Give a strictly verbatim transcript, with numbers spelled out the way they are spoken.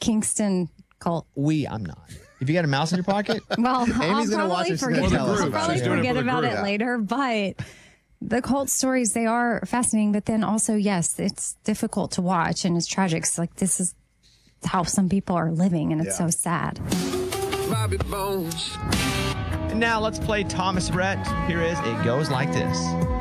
Kingston cult. We, I'm not. If you got a mouse in your pocket, Well, Amy's I'll gonna watch probably it. She's forget, gonna tell us I'll about probably it. She's doing it forget for the about group. it later, but the cult stories, they are fascinating, but then also, yes, it's difficult to watch and it's tragic. It's like, this is how some people are living, and it's Yeah. so sad. Bobby Bones. and now let's play Thomas Rhett. Here is It Goes Like This.